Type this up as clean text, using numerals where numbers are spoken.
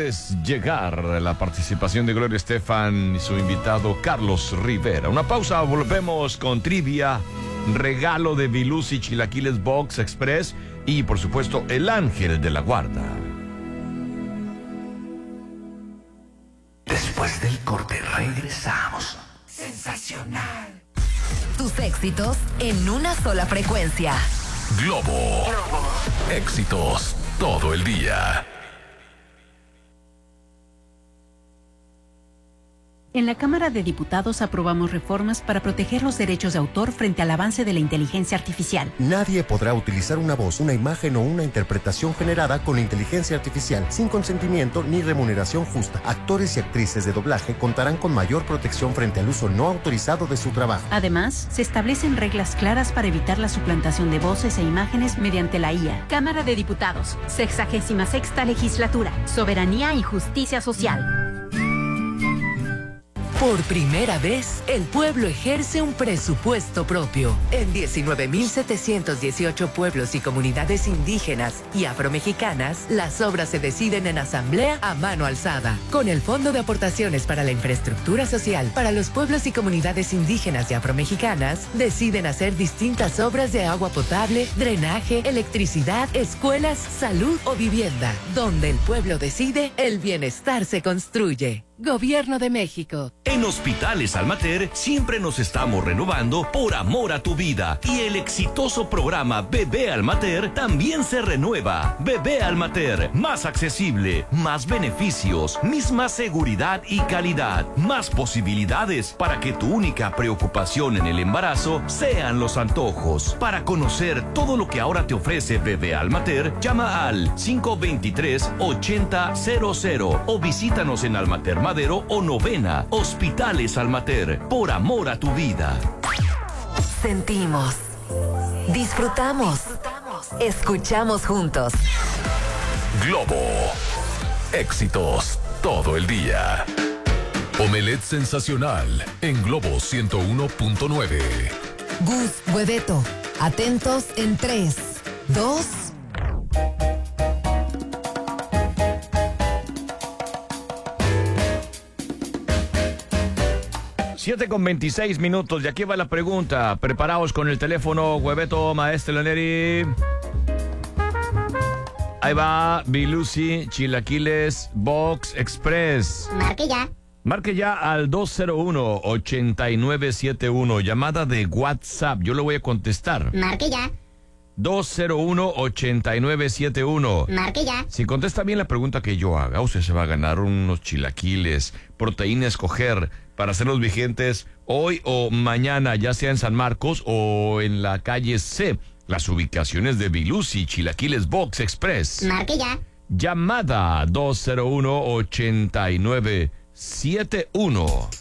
es llegar la participación de Gloria Estefan y su invitado Carlos Rivera. Una pausa, volvemos con trivia, regalo de Vilusi Chilaquiles Box Express y, por supuesto, el ángel de la guarda. Después del corte regresamos. Sensacional. Tus éxitos en una sola frecuencia. Globo. Éxitos todo el día. En la Cámara de Diputados aprobamos reformas para proteger los derechos de autor frente al avance de la inteligencia artificial. Nadie podrá utilizar una voz, una imagen o una interpretación generada con inteligencia artificial sin consentimiento ni remuneración justa. Actores y actrices de doblaje contarán con mayor protección frente al uso no autorizado de su trabajo. Además, se establecen reglas claras para evitar la suplantación de voces e imágenes mediante la IA. Cámara de Diputados, 66ª Legislatura, Soberanía y Justicia Social. Por primera vez, el pueblo ejerce un presupuesto propio. En 19.718 pueblos y comunidades indígenas y afromexicanas, las obras se deciden en asamblea a mano alzada. Con el Fondo de Aportaciones para la Infraestructura Social para los pueblos y comunidades indígenas y afromexicanas, deciden hacer distintas obras de agua potable, drenaje, electricidad, escuelas, salud o vivienda. Donde el pueblo decide, el bienestar se construye. Gobierno de México. En Hospitales Almater siempre nos estamos renovando por amor a tu vida y el exitoso programa Bebé Almater también se renueva. Bebé Almater, más accesible, más beneficios, misma seguridad y calidad, más posibilidades para que tu única preocupación en el embarazo sean los antojos. Para conocer todo lo que ahora te ofrece Bebé Almater, llama al 523-8000 o visítanos en Almater Madero o Novena. Hospitales Almater, por amor a tu vida. Sentimos, disfrutamos, escuchamos juntos. Globo, éxitos todo el día. Omelette sensacional en Globo 101.9. Gus, Hueveto, atentos en 3, 2... 7:26 y aquí va la pregunta. Preparaos con el teléfono, Hueveto, Maestro Laneri. Ahí va, Vilusi Chilaquiles Box Express. Marque ya. Marque ya al 201-8971. Llamada de WhatsApp. Yo lo voy a contestar. Marque ya. 201-8971. Marque ya. Si contesta bien la pregunta que yo haga, usted se va a ganar unos chilaquiles, proteína a escoger para hacerlos vigentes hoy o mañana, ya sea en San Marcos o en la calle C. Las ubicaciones de Vilusi Chilaquiles Box Express. Marque ya. Llamada 201-8971.